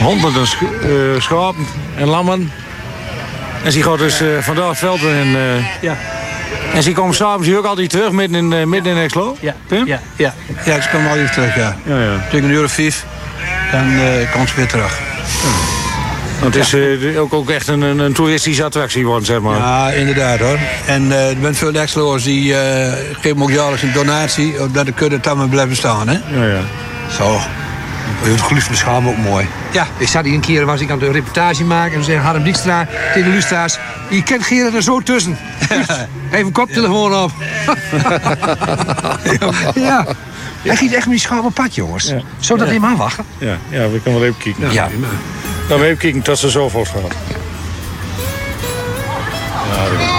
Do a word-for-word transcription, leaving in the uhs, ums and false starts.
honderden sch uh, schapen en lammen. En ze gaat dus uh, vandaag het veld in. Uh, ja. En ze komen s'avonds ook altijd terug midden in, uh, midden in Exlo? Ja. Pim? Ja, ja. Ja, ik kom altijd terug, ja. ja, ja. Tegen een uur of vijf, dan uh, komt ze weer terug. Ja. Want het is uh, ook, ook echt een, een, een toeristische attractie geworden, zeg maar. Ja, inderdaad hoor. En uh, er zijn veel Exlo's die uh, geven ook jaarlijks een donatie, dat de kudde dan maar blijven staan, hè? Ja, ja. Zo. Het geluid van de schaam ook mooi. Ja, ik zat hier een keer, was ik aan de reportage maken en zei Harm Dijkstra tegen de lustra's, je kent Gerard er zo tussen. Even een koptelefoon op. ja. Hij giet echt met die schaam op pad, jongens. Ja. Zo dat ja. Hij maar wachten. Ja, ja, we kunnen wel even kijken. Ja. Ja. Dan even kijken tot ze zo vast gaat. Ja,